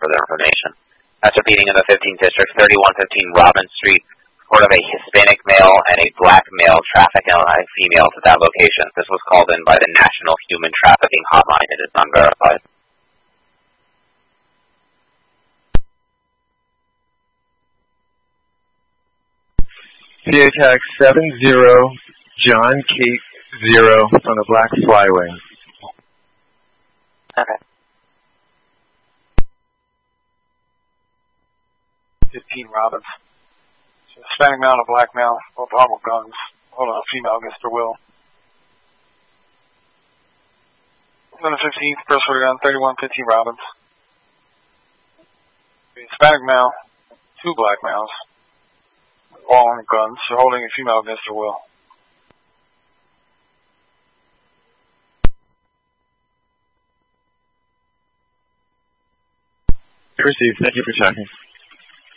further information. That's a beating in the 15th District, 3115 Robin Street. Report of a Hispanic male and a black male trafficking females at that location. This was called in by the National Human Trafficking Hotline. It is unverified. PA tag 70 John Kate 0 from the Black Flyway. Okay. 15 Robbins. Hispanic male and a black male, both armed with guns, holding a female against their will. Then the 15th, press for gun, 3115 Robbins. The Hispanic male, 2 black males, all armed with guns, they're holding a female against their will. Received. Thank you for checking.